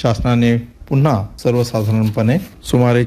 शासनाने पुन्हा सर्वसाधारणपणे सुमारे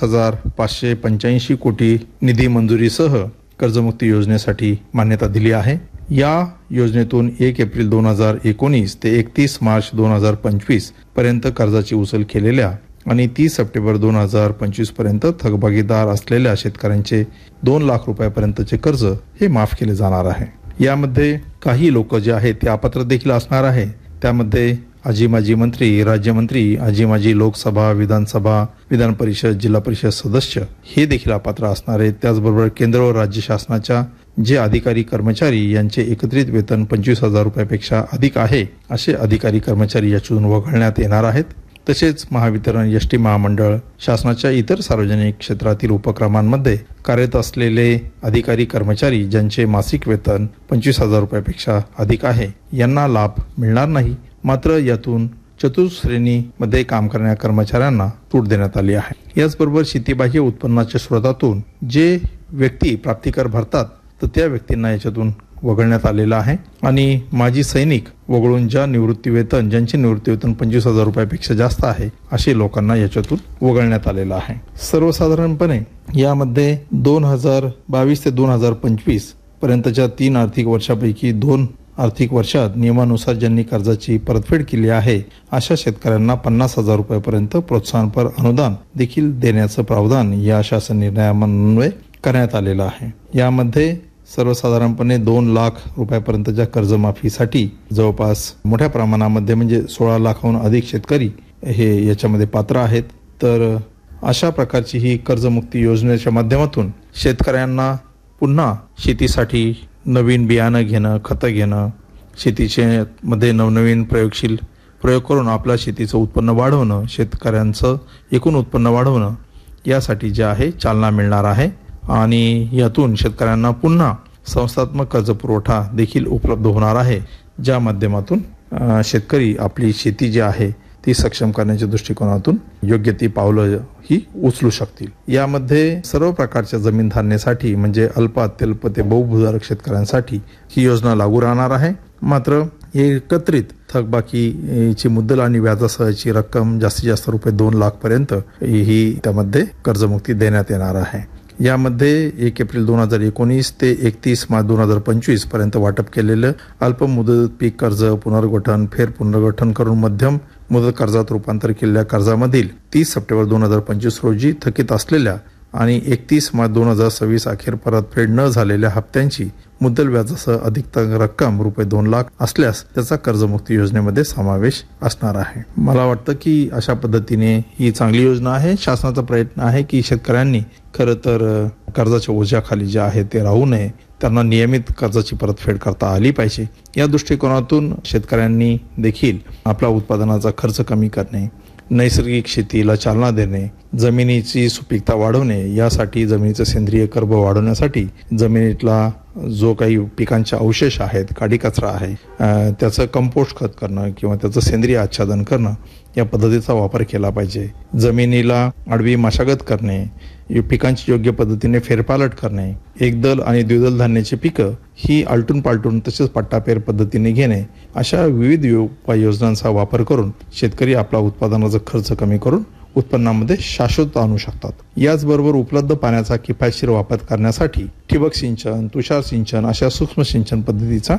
36,585 कोटी निधी मंजुरीसह कर्जमुक्ती योजनेसाठी मान्यता दिली आहे. या योजनेतून 1 एप्रिल 2019 ते 31 मार्च 2025 पर्यंत कर्जाची उचल केलेल्या आणि 30 सप्टेंबर 2025 पर्यंत थकबाकीदार असलेल्या शेतकऱ्यांचे 2 लाख रुपयापर्यंतचे कर्ज हे माफ केले जाणार आहे. यामध्ये काही लोक जे आहेत ते अपात्र देखील असणार आहे. त्यामध्ये आजी माजी मंत्री, राज्यमंत्री, आजी माजी लोकसभा, विधानसभा, विधान परिषद, जिल्हा परिषद सदस्य हे देखील अपात्र असणार आहेत. त्याचबरोबर केंद्र व राज्य शासनाच्या जे अधिकारी कर्मचारी यांचे एकत्रित वेतन 25,000 रुपयापेक्षा अधिक आहे असे अधिकारी कर्मचारी यातून वगळण्यात येणार आहेत. तसेच महावितरण, एसटी महामंडळ, शासनाच्या इतर सार्वजनिक क्षेत्रातील उपक्रमांमध्ये कार्यरत असलेले अधिकारी कर्मचारी ज्यांचे मासिक वेतन 25,000 रुपयापेक्षा अधिक आहे यांना लाभ मिळणार नाही. मात्र यातून चतुश्रेणीमध्ये काम करणाऱ्या कर्मचाऱ्यांना सूट देण्यात आली आहे. याचबरोबर शेतीबाह्य उत्पन्नाच्या स्रोतातून जे व्यक्ती प्राप्तिकर भरतात तर त्या व्यक्तींना याच्यातून वगळण्यात आलेला आहे. आणि माजी सैनिक वगळून ज्यांचे निवृत्ती वेतन 25,000 रुपयापेक्षा जास्त आहे असे लोकांना याच्यातून वगळण्यात आलेलं आहे. सर्वसाधारणपणे यामध्ये 2022 ते 2025 पर्यंतच्या 3 आर्थिक वर्षापैकी 2 आर्थिक वर्षात नियमानुसार ज्यांनी कर्जाची परतफेड केली आहे अशा शेतकऱ्यांना 50,000 रुपयापर्यंत प्रोत्साहनपर अनुदान देखील देण्याचं प्रावधान या शासन निर्णयान्वये करण्यात आलेलं आहे. यामध्ये सर्वसाधारणपणे 2 लाख रुपयापर्यंतच्या कर्जमाफीसाठी जवळपास मोठ्या प्रमाणामध्ये म्हणजे 16 लाखाहून अधिक शेतकरी हे याच्यामध्ये पात्र आहेत. तर अशा प्रकारची ही कर्जमुक्ती योजनेच्या माध्यमातून शेतकऱ्यांना पुन्हा शेतीसाठी नवीन बियाणं घेणं, खतं घेणं, शेतीचे मध्ये नवनवीन प्रयोग करून आपल्या शेतीचं उत्पन्न वाढवणं, शेतकऱ्यांचं एकूण उत्पन्न वाढवणं यासाठी जे आहे चालना मिळणार आहे. आणि यातून शेतकऱ्यांना पुन्हा संस्थात्मक कर्ज पुरवठा देखील उपलब्ध होणार आहे, ज्या माध्यमातून शेतकरी आपली शेती जी आहे ती सक्षम करण्याच्या दृष्टिकोनातून योग्य ती पावलं ही उचलू शकतील. यामध्ये सर्व प्रकारच्या जमीन धारणेसाठी म्हणजे अल्प, अत्यल्प ते बहुभूधारक शेतकऱ्यांसाठी ही योजना लागू राहणार आहे. मात्र एकत्रित थकबाकीची मुद्दल आणि व्याजासहची रक्कम जास्तीत जास्त रुपये 2 लाख पर्यंत ही त्यामध्ये कर्जमुक्ती देण्यात येणार आहे. यामध्ये 1 एप्रिल 2019 ते 31 मार्च 2025 पर्यंत वाटप केलेलं अल्प मुदत पीक कर्ज पुनर्गठन, फेर पुनर्गठन करून मध्यम मुदत कर्जात रूपांतर केलेल्या कर्जामधील 30 सप्टेंबर 2025 रोजी थकीत असलेल्या आणि 31 मार्च 2026 अखेर परतफेड न झालेल्या हप्त्यांची मुद्दल व्याजासह अधिकतम रक्कम रुपये 2 लाख असल्यास त्याचा कर्जमुक्ती योजनेमध्ये समावेश असणार आहे. मला वाटतं की अशा पद्धतीने ही चांगली योजना आहे. शासनाचा प्रयत्न आहे की शेतकऱ्यांनी खरं तर कर्जाच्या ओझ्याखाली जे आहे ते राहू नये, त्यांना नियमित कर्जाची परतफेड करता आली पाहिजे. या दृष्टिकोनातून शेतकऱ्यांनी देखील आपला उत्पादनाचा खर्च कमी करणे, नैसर्गिक शेतीला चालना देणे, जमिनीची सुपीकता वाढवणे, यासाठी जमिनीचं सेंद्रिय कर्ब वाढवण्यासाठी जमिनीतला जो काही पिकांचे अवशेष आहेत, काडी कचरा आहे, त्याचं कंपोस्ट खत करणं किंवा त्याचं सेंद्रिय आच्छादन करणं या पद्धतीचा वापर केला पाहिजे. जमिनीला आडवी मशागत करणे, पिकांची योग्य पद्धतीने फेरपालट करणे, एकदल आणि द्विदल धान्याची पिकं ही आलटून पालटून तसेच पट्टापेर पद्धतीने घेणे, अशा विविध उपाययोजनांचा वापर करून शेतकरी आपला उत्पादनाचा खर्च कमी करून उत्पन्नामध्ये शाश्वत आणू शकतात. याचबरोबर उपलब्ध पाण्याचा किफायतशीर वापर करण्यासाठी ठिबक सिंचन, तुषार सिंचन अशा सूक्ष्म सिंचन पद्धतीचा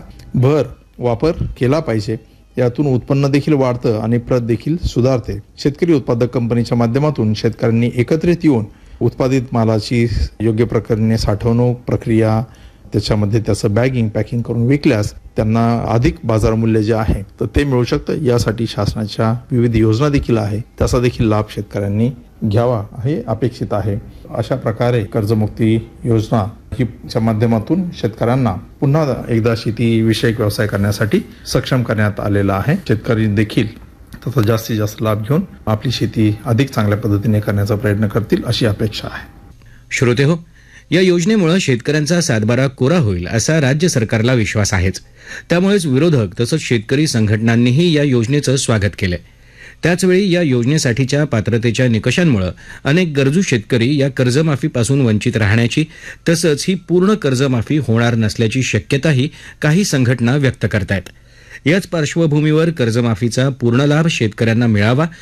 वापर केला पाहिजे. यातून उत्पन्न देखील वाढतं आणि प्रत देखील सुधारते. शेतकरी उत्पादक कंपनीच्या माध्यमातून शेतकऱ्यांनी एकत्रित येऊन उत्पादित मालाची योग्य प्रकारे साठवणूक प्रक्रिया, त्याच्यामध्ये त्याचं बॅगिंग पॅकिंग करून विकल्यास त्यांना अधिक बाजार मूल्य जे आहे तर ते मिळू शकतं. यासाठी शासनाच्या विविध योजना देखील आहे, त्याचा देखील लाभ शेतकऱ्यांनी घ्यावा हे अपेक्षित आहे. अशा प्रकारे कर्जमुक्ती योजना च्या माध्यमातून शेतकऱ्यांना पुन्हा एकदा शेती विषयक व्यवसाय करण्यासाठी सक्षम करण्यात आलेला आहे. शेतकरी देखील त्याचा जास्तीत जास्त लाभ घेऊन आपली शेती अधिक चांगल्या पद्धतीने करण्याचा प्रयत्न करतील अशी अपेक्षा आहे. श्रोते हो, या योजनेमुळे शेतकऱ्यांचा सातबारा कोरा होईल असा राज्य सरकारला विश्वास आहेच. त्यामुळेच विरोधक तसंच शेतकरी संघटनांनीही या योजनेचं स्वागत केलंय. त्याचवेळी या योजनेसाठीच्या पात्रतेच्या निकषांमुळे अनेक गरजू शेतकरी या कर्जमाफीपासून वंचित राहण्याची तसंच ही पूर्ण कर्जमाफी होणार नसल्याची शक्यताही काही संघटना व्यक्त करतायत. याच पार्श्वभूमीवर कर्जमाफीचा पूर्ण लाभ शेतकऱ्यांना मिळावा